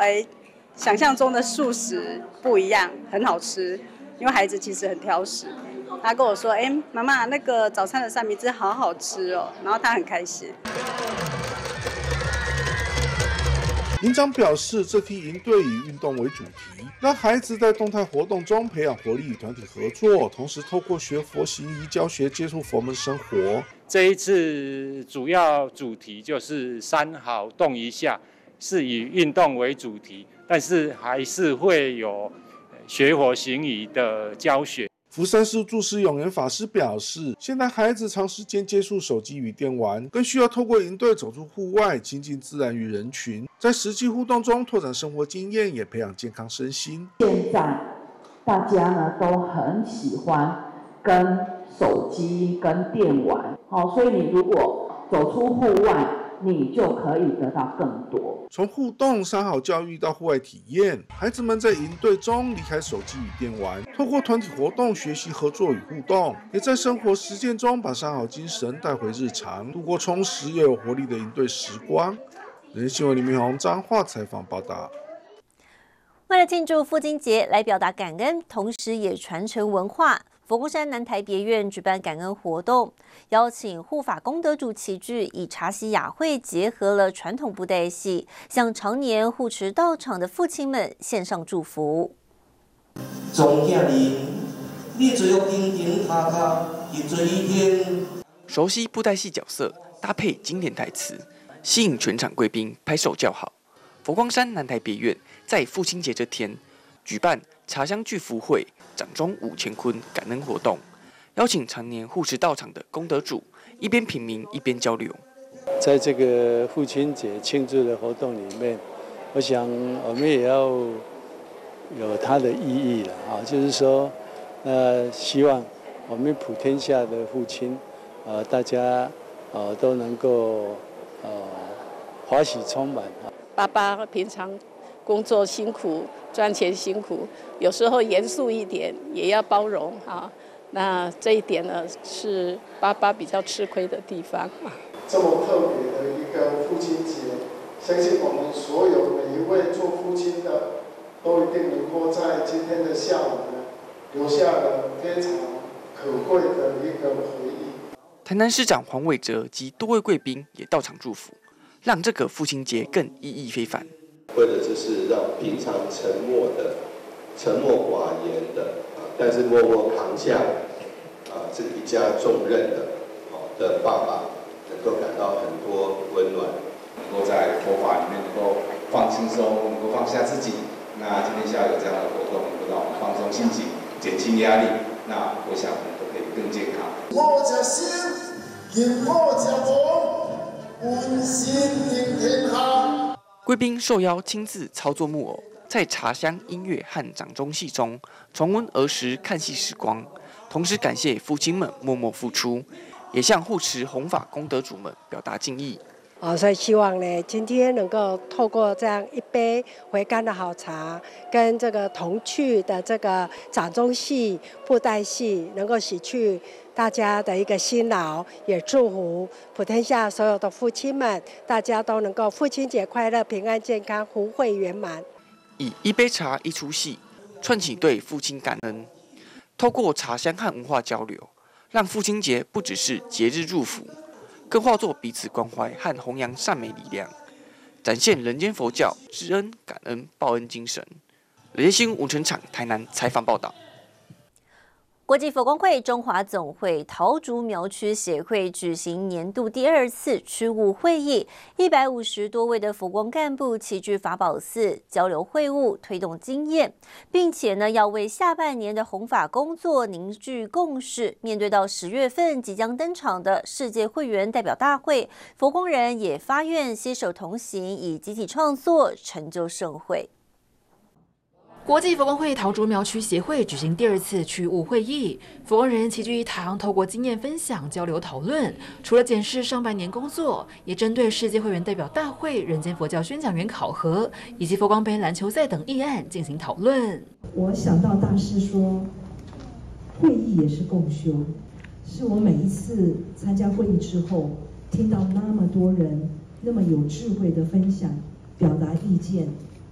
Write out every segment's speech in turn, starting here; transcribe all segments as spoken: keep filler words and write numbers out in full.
来想象中的素食不一样，很好吃。因为孩子其实很挑食，他跟我说：“哎，妈妈，那个早餐的三明治好好吃哦。”然后他很开心。 营长表示，这批营队以运动为主题，让孩子在动态活动中培养活力与团体合作，同时透过学佛行仪教学接触佛门生活。 这一次主要主题就是三好动一下，是以运动为主题，但是还是会有学佛行仪的教学。 福山市住持永元法师表示，现在孩子长时间接触手机与电玩，更需要透过营队走出户外，亲近自然与人群，在实际互动中拓展生活经验，也培养健康身心。 现在大家呢都很喜欢跟手机、跟电玩，好，所以你如果走出户外，你就可以得到更多。 从互动三好教育到户外体验，孩子们在营队中离开手机与电玩，透过团体活动学习合作与互动，也在生活实践中把三好精神带回日常，度过充实又有活力的营队时光。人新闻李明宏彰化采访报道。 为了庆祝父亲节来表达感恩，同时也传承文化，佛光山南台别院举办感恩活动，邀请护法功德主齐聚，以茶席雅会结合了传统布袋戏，向常年护持道场的父亲们献上祝福。 总家人，你只有平平踏踏一追一天。 熟悉布袋戏角色，搭配经典台词，吸引全场贵宾拍手叫好。佛光山南台别院在父亲节这天举办茶香聚福会、掌中五乾坤感恩活动，邀请常年护持道场的功德主，一边品茗一边交流。 在这个父亲节庆祝的活动里面，我想我们也要有它的意义了啊，就是说，呃，希望我们普天下的父亲，呃，大家呃都能够呃欢喜充满啊。 爸爸平常工作辛苦，赚钱辛苦，有时候严肃一点，也要包容啊。那这一点呢，是爸爸比较吃亏的地方。 这么特别的一个父亲节，相信我们所有每一位做父亲的，都一定能够在今天的下午呢，留下了非常可贵的一个回忆。 台南市长黄伟哲及多位贵宾也到场祝福，让这个父亲节更意义非凡。 为的就是让平常沉默的、沉默寡言的，但是默默扛下啊这一家重任的好的爸爸，能够感到很多温暖， 能够在佛法里面能够放轻松，能够放下自己。那今天下午有这样的活动，能够让我们放松心情，减轻压力。那我想我们都可以更健康。 我家心，因我家我，温馨迎天下。 贵宾受邀亲自操作木偶，在茶香、音乐和掌中戏中重温儿时看戏时光，同时感谢父亲们默默付出，也向护持弘法功德主们表达敬意。 啊、哦，所以希望呢，今天能够透过这样一杯回甘的好茶，跟这个童趣的这个掌中戏、布袋戏，能够洗去大家的一个辛劳，也祝福普天下所有的父亲们，大家都能够父亲节快乐、平安健康、福慧圆满。 以一杯茶一出戏，串起对父亲感恩，透过茶香和文化交流，让父亲节不只是节日祝福，更化作彼此关怀和弘扬善美力量，展现人间佛教知恩、感恩、报恩精神。人心文成场台南采访报道。 国际佛光会中华总会桃竹苗区协会举行年度第二次区务会议，一百五十多位的佛光干部齐聚法宝寺交流会务，推动经验，并且呢要为下半年的弘法工作凝聚共识。面对到十月份即将登场的世界会员代表大会，佛光人也发愿携手同行，以集体创作成就盛会。 国际佛光会桃竹苗区协会举行第二次区务会议，佛光人齐聚一堂，透过经验分享、交流讨论。除了检视上半年工作，也针对世界会员代表大会、人间佛教宣讲员考核以及佛光杯篮球赛等议案进行讨论。 我想到大师说，会议也是共修，是我每一次参加会议之后，听到那么多人那么有智慧的分享、表达意见。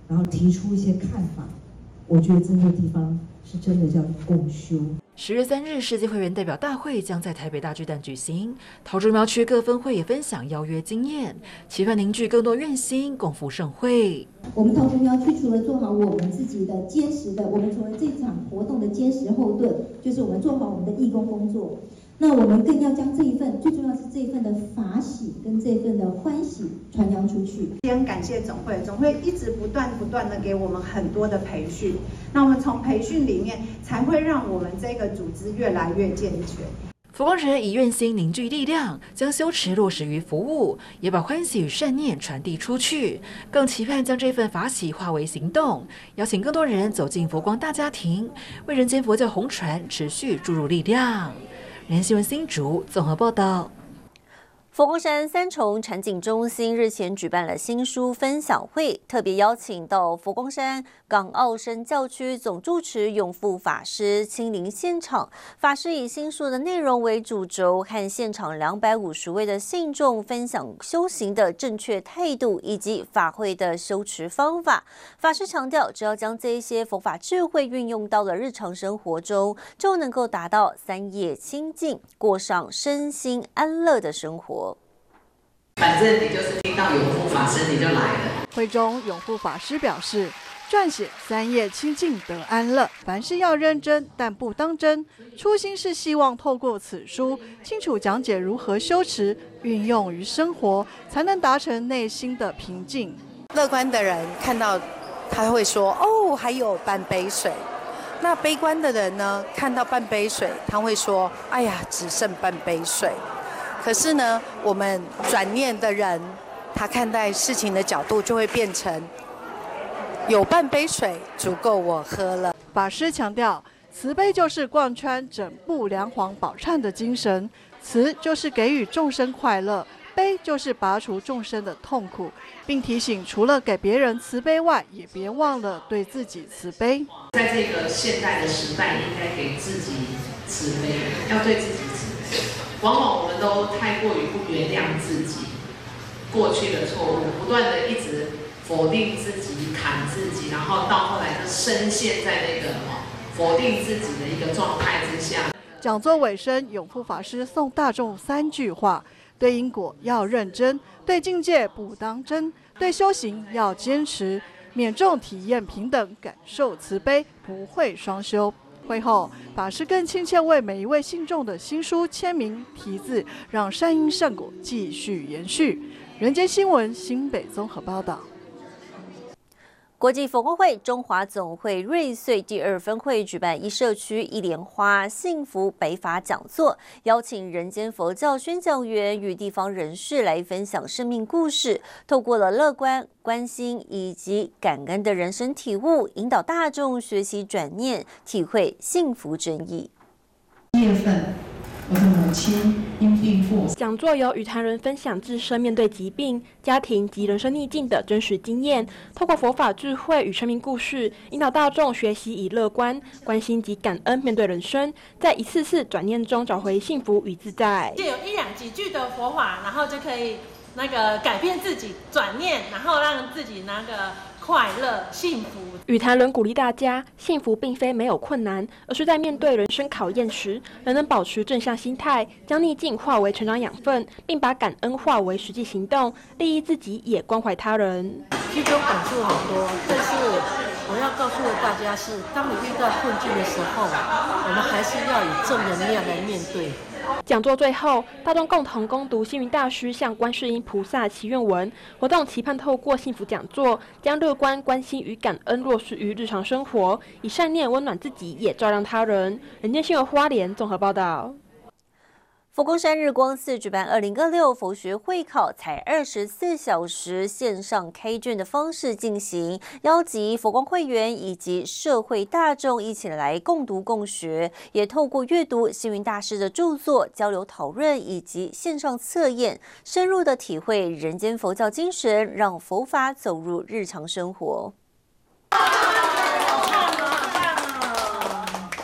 然后提出一些看法。我觉得这个地方是真的叫共修。 十月三日，世界会员代表大会将在台北大巨蛋举行，桃竹苗区各分会也分享邀约经验，期盼凝聚更多愿心，共赴盛会。 我们桃竹苗区除了做好我们自己的坚实的，我们除了这场活动的坚实后盾，就是我们做好我们的义工工作。那我们更要将这一份，最重要是这一份的法喜跟这份的欢喜传扬出去。 也很感谢总会，总会一直不断不断的给我们很多的培训，那我们从培训里面才会让我们这个组织越来越健全。 佛光人以愿心凝聚力量，将修持落实于服务，也把欢喜与善念传递出去，更期盼将这份法喜化为行动，邀请更多人走进佛光大家庭，为人间佛教弘传持续注入力量。人新闻新竹综合报道。 佛光山三重禅景中心日前举办了新书分享会，特别邀请到佛光山港澳生教区总住持永富法师亲临现场。法师以新书的内容为主轴，和现场两百五十位的信众分享修行的正确态度以及法会的修持方法。法师强调，只要将这一些佛法智慧运用到了日常生活中，就能够达到三业清净，过上身心安乐的生活。 反正你就是听到永富法师你就来了。 会中永富法师表示，撰写三业清净得安乐，凡事要认真，但不当真。初心是希望透过此书，清楚讲解如何修持，运用于生活，才能达成内心的平静。 乐观的人看到他会说：“哦，还有半杯水。”那悲观的人呢，看到半杯水，他会说：“哎呀，只剩半杯水。”可是呢，我们转念的人，他看待事情的角度就会变成有半杯水足够我喝了。 法师强调，慈悲就是贯穿整部梁皇宝忏的精神，慈就是给予众生快乐，悲就是拔除众生的痛苦，并提醒除了给别人慈悲外，也别忘了对自己慈悲。 在这个现代的时代，应该给自己慈悲，要对自己慈悲。往往我们都太过于不原谅自己过去的错误，不断的一直否定自己、砍自己，然后到后来就深陷在那个否定自己的一个状态之下。 讲座尾声，永富法师送大众三句话：对因果要认真，对境界不当真，对修行要坚持，免众体验平等，感受慈悲，不会双修。会后，法师更亲切为每一位信众的新书签名题字，让善因善果继续延续。人间新闻新北综合报道。 国际佛光会中华总会瑞穗第二分会举办一社区一莲花幸福北法讲座，邀请人间佛教宣讲员与地方人士来分享生命故事，透过了乐观、关心以及感恩的人生体悟，引导大众学习转念，体会幸福真意。 一月份，我的母亲因病赴。 讲座由与他人分享自身面对疾病、家庭及人生逆境的真实经验，透过佛法智慧与生命故事，引导大众学习以乐观、关心及感恩面对人生，在一次次转念中找回幸福与自在。 就有一两几句的佛法，然后就可以那个改变自己，转念，然后让自己那个快乐、幸福。 与谈人鼓励大家，幸福并非没有困难，而是在面对人生考验时，仍能保持正向心态，将逆境化为成长养分，并把感恩化为实际行动，利益自己也关怀他人。 其中感触很多，但是我要告诉大家是，当你遇到困境的时候，我们还是要以正能量来面对。 讲座最后，大众共同攻读星云大师向观世音菩萨祈愿文，活动期盼透过幸福讲座，将乐观、关心与感恩落实于日常生活，以善念温暖自己，也照亮他人。人间新闻花莲综合报道。 佛光山日光寺举办二零二六佛学会考，采二十四小时线上开卷的方式进行，邀集佛光会员以及社会大众一起来共读共学，也透过阅读星云大师的著作、交流讨论以及线上测验，深入的体会人间佛教精神，让佛法走入日常生活。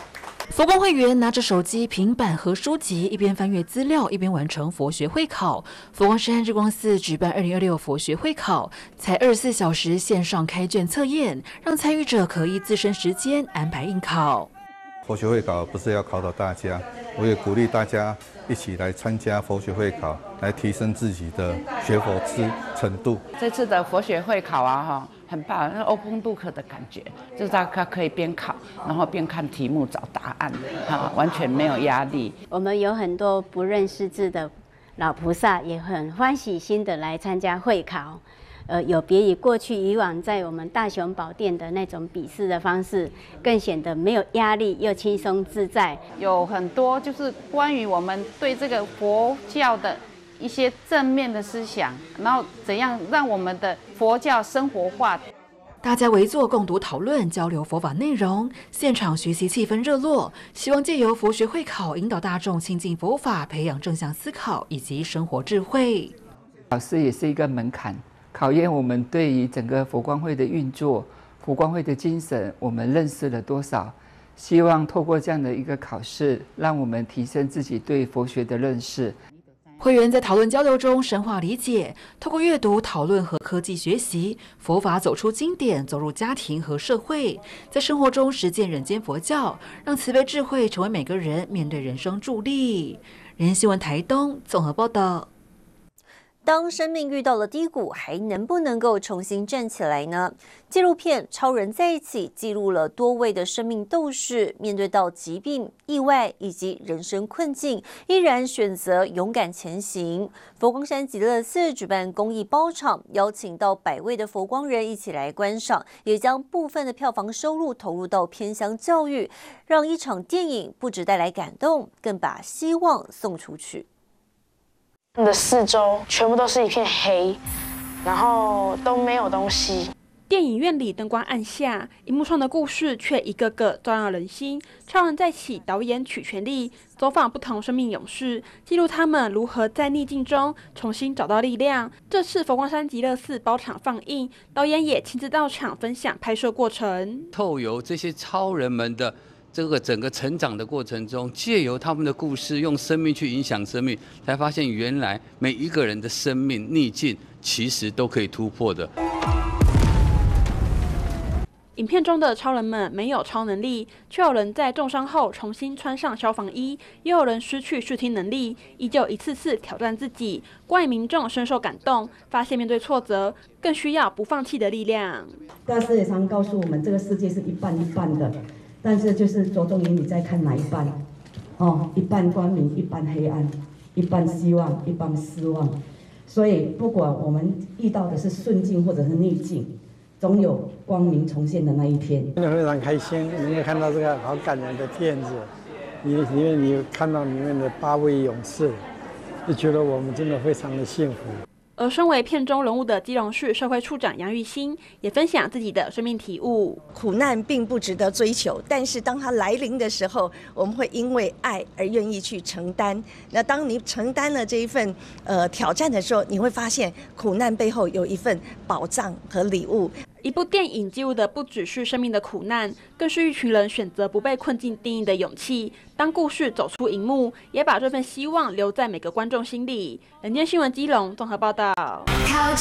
佛光会员拿着手机、平板和书籍，一边翻阅资料，一边完成佛学会考。佛光山日光寺举办二零二六佛学会考，才二十四小时线上开卷测验，让参与者可依自身时间安排应考。 佛学会考不是要考倒大家，我也鼓励大家一起来参加佛学会考，来提升自己的学佛之程度。 这次的佛学会考啊，哈。很棒，那 open book 的感觉，就是大家可以边考，然后边看题目找答案，哈，完全没有压力。 我们有很多不认识字的老菩萨，也很欢喜心的来参加会考。呃，有别于过去以往在我们大雄宝殿的那种笔试的方式，更显得没有压力又轻松自在。 有很多就是关于我们对这个佛教的一些正面的思想，然后怎样让我们的佛教生活化。 大家围坐共读讨论，交流佛法内容，现场学习气氛热络。希望借由佛学会考，引导大众亲近佛法，培养正向思考以及生活智慧。 考试也是一个门槛，考验我们对于整个佛光会的运作、佛光会的精神，我们认识了多少？希望透过这样的一个考试，让我们提升自己对佛学的认识。 会员在讨论交流中深化理解，透过阅读、讨论和科技学习，佛法走出经典，走入家庭和社会，在生活中实践人间佛教，让慈悲智慧成为每个人面对人生助力。人间新闻台东综合报道。 当生命遇到了低谷，还能不能够重新站起来呢？纪录片《超人在一起》记录了多位的生命斗士，面对到疾病、意外以及人生困境，依然选择勇敢前行。佛光山极乐寺举办公益包场，邀请到百位的佛光人一起来观赏，也将部分的票房收入投入到偏乡教育，让一场电影不只带来感动，更把希望送出去。 的四周全部都是一片黑，然后都没有东西。 电影院里灯光暗下，荧幕上的故事却一个个照亮人心。超人在一起导演曲全力走访不同生命勇士，记录他们如何在逆境中重新找到力量。这次佛光山极乐寺包场放映，导演也亲自到场分享拍摄过程。 透由这些超人们的这个整个成长的过程中，借由他们的故事，用生命去影响生命，才发现原来每一个人的生命逆境其实都可以突破的。 影片中的超人们没有超能力，却有人在重伤后重新穿上消防衣，也有人失去视听能力，依旧一次次挑战自己。观影民众深受感动，发现面对挫折，更需要不放弃的力量。 大师也常告诉我们，这个世界是一半一半的。但是就是着重于你在看哪一半，哦，一半光明，一半黑暗，一半希望，一半失望。所以不管我们遇到的是顺境或者是逆境，总有光明重现的那一天。 真的非常开心，能够看到这个好感人的片子，里里面你看到里面的八位勇士，就觉得我们真的非常的幸福。 而身为片中人物的基隆市社会处长杨玉兴也分享自己的生命体悟： 苦难并不值得追求，但是当它来临的时候，我们会因为爱而愿意去承担。那当你承担了这一份呃挑战的时候，你会发现苦难背后有一份宝藏和礼物。 一部电影记录的不只是生命的苦难，更是一群人选择不被困境定义的勇气。当故事走出荧幕，也把这份希望留在每个观众心里。人间新闻基隆综合报道。